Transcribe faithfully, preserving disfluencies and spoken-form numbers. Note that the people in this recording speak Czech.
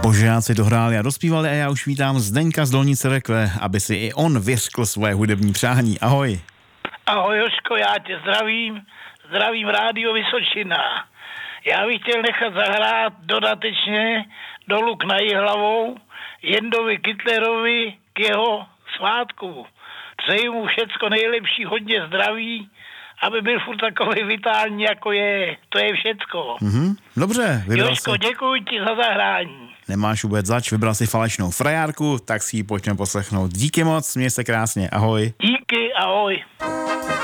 Božáci dohráli a dospívali a já už vítám Zdeňka z Dolní Cerekve, aby si i on vyřkl svoje hudební přání. Ahoj. Ahoj Jožko, já tě zdravím, zdravím Rádio Vysočina. Já bych chtěl nechat zahrát dodatečně do Luk nad Jihlavou Jendovi Kytlerovi k jeho svátku. Přeji mu všecko nejlepší, hodně zdraví, aby byl furt takový vitální, jako je. To je všecko. Mm-hmm. Dobře, vybral Jožko, si... děkuji ti za zahrání. Nemáš vůbec zač, vybral si falešnou frajárku, tak si ji pojďme poslechnout. Díky moc, měj se krásně, ahoj. Díky, ahoj.